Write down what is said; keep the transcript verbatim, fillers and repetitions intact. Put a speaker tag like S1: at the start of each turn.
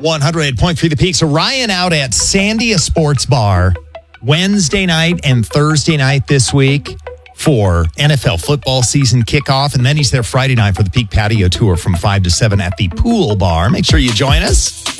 S1: one oh eight point three The Peak. So Ryan out at Sandia Sports Bar Wednesday night and Thursday night this week for N F L football season kickoff. And then he's there Friday night for the Peak Patio Tour from five to seven at the Pool Bar. Make sure you join us.